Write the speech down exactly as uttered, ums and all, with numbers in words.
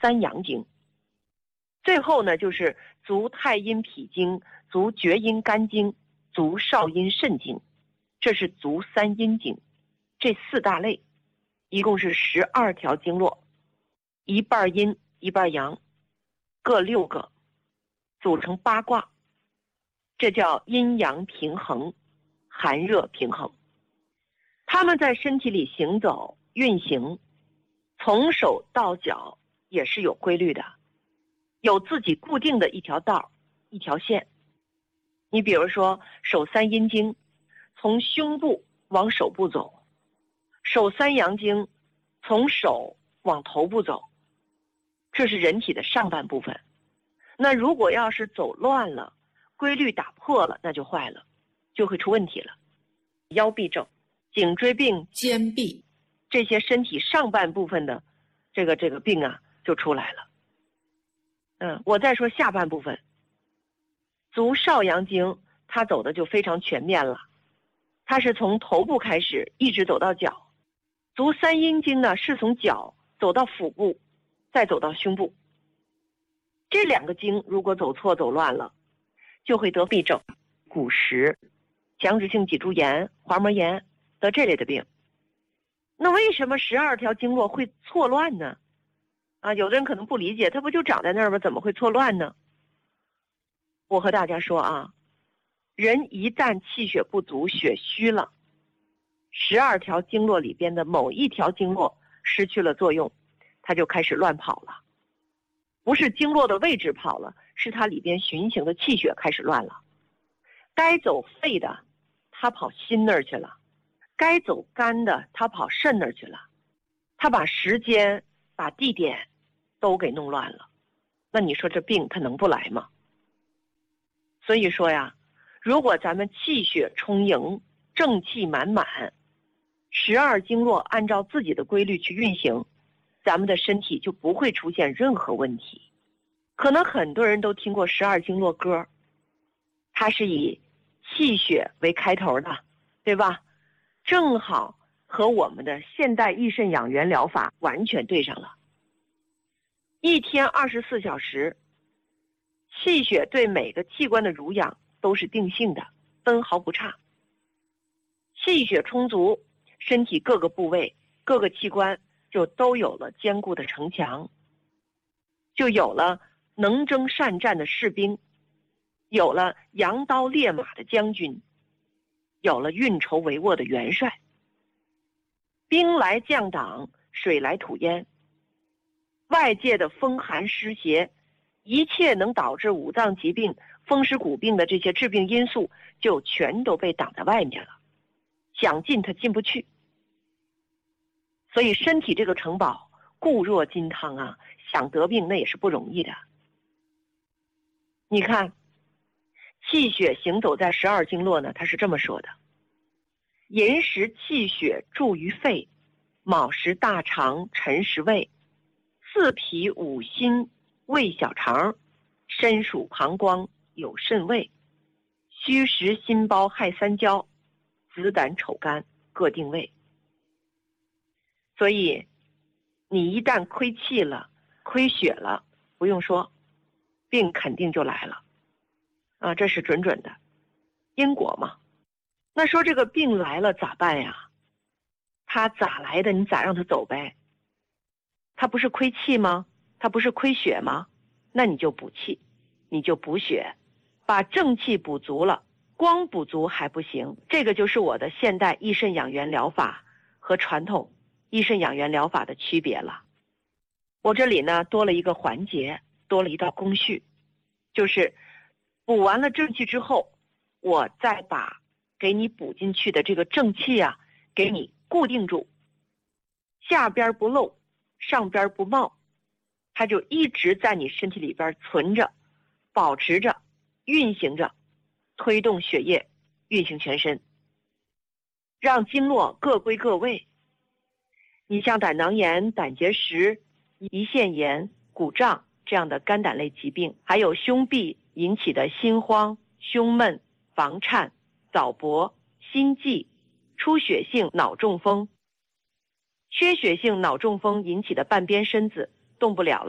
三阳经。最后呢，就是足太阴脾经、足厥阴肝经、足少阴肾经，这是足三阴经。这四大类一共是十二条经络，一半阴一半阳，各六个，组成八卦，这叫阴阳平衡，寒热平衡。他们在身体里行走运行，从手到脚也是有规律的，有自己固定的一条道一条线。你比如说手三阴经从胸部往手部走，手三阳经从手往头部走，这是人体的上半部分。那如果要是走乱了，规律打破了，那就坏了，就会出问题了。腰臂症、颈椎病、 肩臂这些身体上半部分的这个这个病啊就出来了。嗯，我再说下半部分，足少阳经它走的就非常全面了，它是从头部开始一直走到脚。足三阴经呢是从脚走到腹部，再走到胸部。这两个经如果走错走乱了，就会得痹症、骨石、强直性脊柱炎、滑膜炎，得这类的病。那为什么十二条经络会错乱呢？啊，有的人可能不理解，它不就长在那儿吗？怎么会错乱呢？我和大家说啊，人一旦气血不足、血虚了，十二条经络里边的某一条经络失去了作用，它就开始乱跑了。不是经络的位置跑了，是它里边循行的气血开始乱了。该走肺的，它跑心那儿去了；该走肝的，它跑肾那儿去了。它把时间、把地点都给弄乱了。那你说这病它能不来吗？所以说呀，如果咱们气血充盈、正气满满，十二经络按照自己的规律去运行，咱们的身体就不会出现任何问题。可能很多人都听过十二经络歌，它是以气血为开头的，对吧？正好和我们的现代益肾养元疗法完全对上了。一天二十四小时，气血对每个器官的濡养都是定性的，分毫不差。气血充足，身体各个部位、各个器官就都有了坚固的城墙，就有了能征善战的士兵，有了扬刀烈马的将军，有了运筹帷幄的元帅。兵来将挡，水来土淹，外界的风寒湿邪，一切能导致五脏疾病、风湿骨病的这些致病因素就全都被挡在外面了，想进它进不去。所以身体这个城堡固若金汤啊，想得病那也是不容易的。你看气血行走在十二经络呢，它是这么说的：寅时气血注于肺，卯时大肠，辰时胃，四脾五心胃小肠，申属膀胱有肾胃，戌时心包亥三焦，子胆丑肝各定位。所以你一旦亏气了、亏血了，不用说，病肯定就来了啊，这是准准的因果嘛。那说这个病来了咋办呀？他咋来的你咋让他走呗？他不是亏气吗？他不是亏血吗？那你就补气，你就补血，把正气补足了。光补足还不行，这个就是我的现代益肾养元疗法和传统益肾养元疗法的区别了。我这里呢多了一个环节，多了一道工序，就是补完了正气之后，我再把给你补进去的这个正气啊给你固定住，下边不漏，上边不冒，它就一直在你身体里边存着，保持着，运行着，推动血液运行全身，让经络各归各位。你像胆囊炎、胆结石、胰腺炎、骨胀这样的肝胆类疾病，还有胸痹引起的心慌、胸闷、房颤、早搏、心悸、出血性脑中风、缺血性脑中风引起的半边身子动不了了。